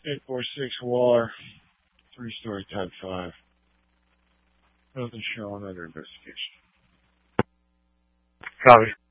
846 Waller, 3-story type 5. Nothing showing under investigation. Copy.